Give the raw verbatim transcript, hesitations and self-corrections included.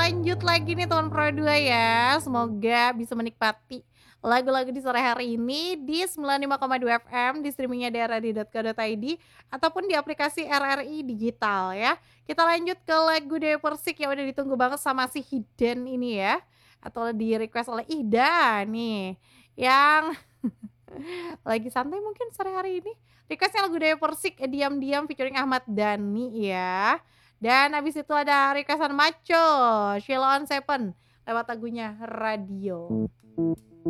lanjut lagi nih teman Pro dua ya. Semoga bisa menikmati lagu-lagu di sore hari ini di sembilan puluh lima koma dua F M, di streamingnya daerah titik co titik id, ataupun di aplikasi R R I Digital ya. Kita lanjut ke lagu Dewi Persik yang udah ditunggu banget sama si Hidden ini ya. Atau di request oleh Ida nih. Yang lagi santai mungkin sore hari ini. Requestnya lagu Dewi Persik, eh, Diam-Diam featuring Ahmad Dhani ya. Dan habis itu ada requestan Maco, Sheila on Seven lewat lagunya Radio.